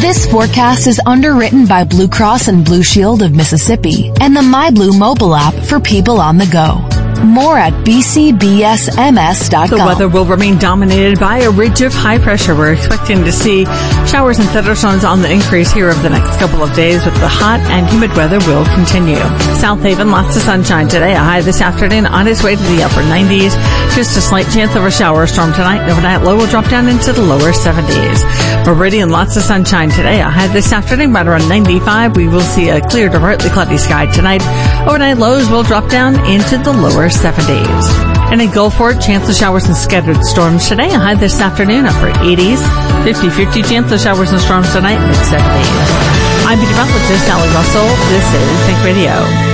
This forecast is underwritten by Blue Cross and Blue Shield of Mississippi and the MyBlue mobile app for people on the go. More at bcbsms.com. The weather will remain dominated by a ridge of high pressure. We're expecting to see showers and thunderstorms on the increase here over the next couple of days, but the hot and humid weather will continue. South Haven, lots of sunshine today. A high this afternoon on its way to the upper 90s. Just a slight chance of a shower or storm tonight. The overnight low will drop down into the lower 70s. Meridian, lots of sunshine today. A high this afternoon right around 95. We will see a clear to partly cloudy sky tonight. Overnight lows will drop down into the lower 70s. And in Gulfport, chance of showers and scattered storms today. A high this afternoon, upper 80s. 50-50 chance of showers and storms tonight, mid-70s. I'm meteorologist Allie Russell. This is Think Radio.